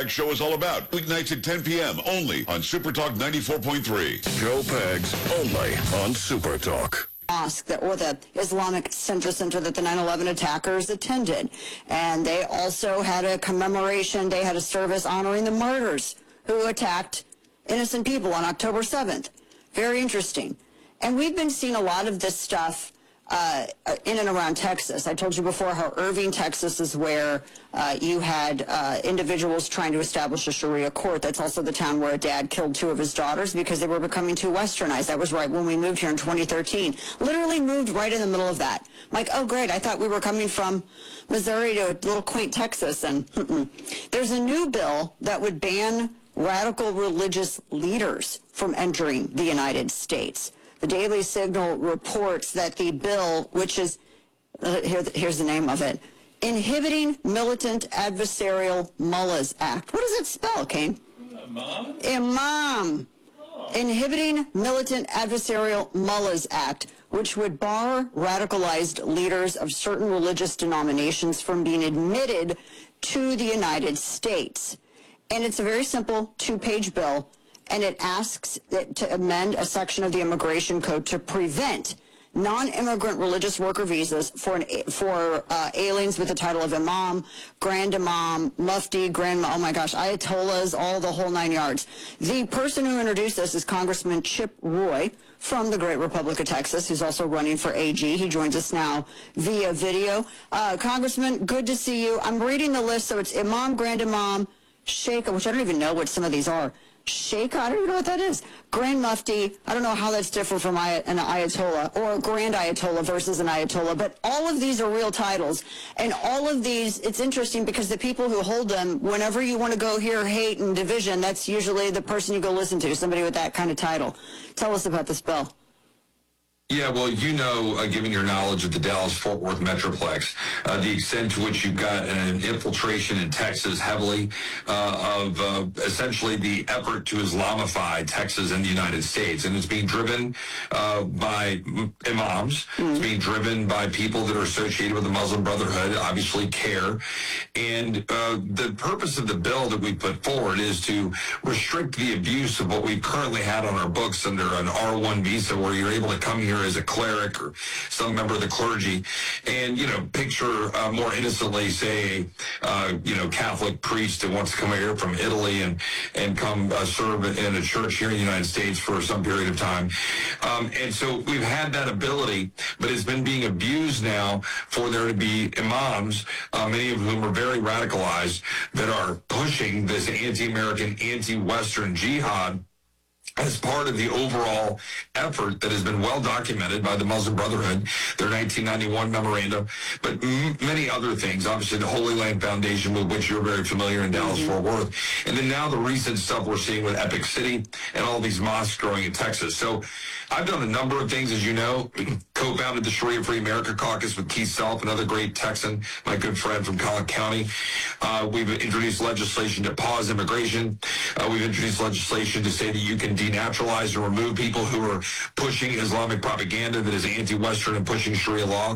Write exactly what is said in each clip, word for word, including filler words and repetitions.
Show is all about. Weeknights at ten p.m. only on Super Talk ninety-four point three. Joe Pags only on Super Talk. Mosque that, or the Islamic Center Center that the nine eleven attackers attended. And they also had a commemoration. They had a service honoring the martyrs who attacked innocent people on October seventh. Very interesting. And we've been seeing a lot of this stuff Uh, in and around Texas. I told you before how Irving, Texas is where uh, you had uh, individuals trying to establish a Sharia court. That's also the town where a dad killed two of his daughters because they were becoming too westernized. That was right when we moved here in twenty thirteen. Literally moved right in the middle of that. I'm like, oh great, I thought we were coming from Missouri to little quaint Texas. And mm-mm. There's a new bill that would ban radical religious leaders from entering the United States. The Daily Signal reports that the bill, which is, uh, here, here's the name of it, Inhibiting Militant Adversarial Mullahs Act. What does it spell, Kane? Imam? Imam. Oh. Inhibiting Militant Adversarial Mullahs Act, which would bar radicalized leaders of certain religious denominations from being admitted to the United States. And it's a very simple two-page bill. And it asks it to amend a section of the Immigration Code to prevent non-immigrant religious worker visas for an, for uh, aliens with the title of Imam, Grand Imam, Mufti, Grand, oh my gosh, Ayatollahs, all the whole nine yards. The person who introduced this is Congressman Chip Roy from the great Republic of Texas, who's also running for A G. He joins us now via video. Uh, Congressman, good to see you. I'm reading the list, so it's Imam, Grand Imam, Sheikh, which I don't even know what some of these are. Sheikh, I don't even know what that is. Grand Mufti, I don't know how that's different from an Ayatollah or a Grand Ayatollah versus an Ayatollah, but all of these are real titles. And all of these, it's interesting because the people who hold them, whenever you want to go hear hate and division, that's usually the person you go listen to, somebody with that kind of title. Tell us about this bill. Yeah, well, you know, uh, given your knowledge of the Dallas-Fort Worth Metroplex, uh, the extent to which you've got an infiltration in Texas heavily uh, of uh, essentially the effort to Islamify Texas and the United States. And it's being driven uh, by imams. Mm. It's being driven by people that are associated with the Muslim Brotherhood, obviously CARE. And uh, the purpose of the bill that we put forward is to restrict the abuse of what we've currently had on our books under an R one visa where you're able to come here as a cleric or some member of the clergy and, you know, picture uh, more innocently, say, uh, you know, Catholic priest that wants to come here from Italy and, and come uh, serve in a church here in the United States for some period of time. Um, and so we've had that ability, but it's been being abused now for there to be imams, uh, many of whom are very radicalized, that are pushing this anti-American, anti-Western jihad as part of the overall effort that has been well documented by the Muslim Brotherhood, their nineteen ninety-one memorandum, but m- many other things. Obviously, the Holy Land Foundation, with which you're very familiar in Dallas-Fort Worth, and then now the recent stuff we're seeing with Epic City and all these mosques growing in Texas. So I've done a number of things, as you know, co-founded the Sharia Free America Caucus with Keith Self, another great Texan, my good friend from Collin County. Uh, we've introduced legislation to pause immigration. Uh, we've introduced legislation to say that you can denaturalize or remove people who are pushing Islamic propaganda that is anti-Western and pushing Sharia law.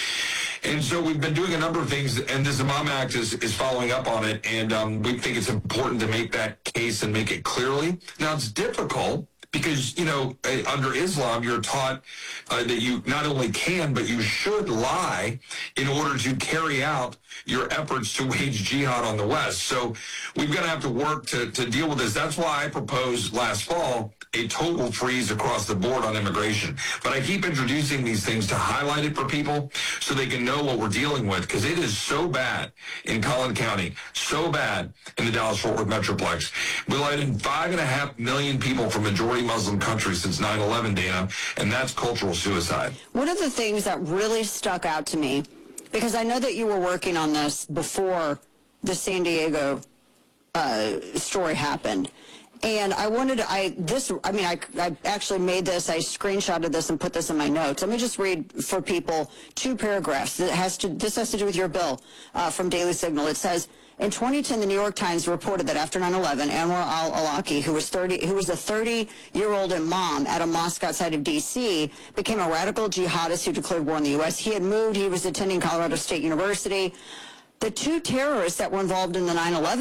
And so we've been doing a number of things, and this Imam Act is, is following up on it, and um, we think it's important to make that case and make it clearly. Now, it's difficult because, you know, under Islam, you're taught uh, that you not only can, but you should lie in order to carry out your efforts to wage jihad on the West. So we've got to have to work to, to deal with this. That's why I proposed last fall a total freeze across the board on immigration. But I keep introducing these things to highlight it for people so they can know what we're dealing with, because it is so bad in Collin County, so bad in the Dallas-Fort Worth Metroplex. We let in five and a half million people from majority Muslim countries since nine eleven, Dana, and that's cultural suicide. One of the things that really stuck out to me, because I know that you were working on this before the San Diego uh, story happened, and I wanted to, I, this, I mean, I, I actually made this, I screenshotted this and put this in my notes. Let me just read for people two paragraphs that has to, this has to do with your bill uh, from Daily Signal. It says, in twenty ten, the New York Times reported that after nine eleven, Anwar al-Awlaki, who was thirty, who was a thirty-year-old imam at a mosque outside of D C, became a radical jihadist who declared war on the U S. He had moved. He was attending Colorado State University. The two terrorists that were involved in the nine eleven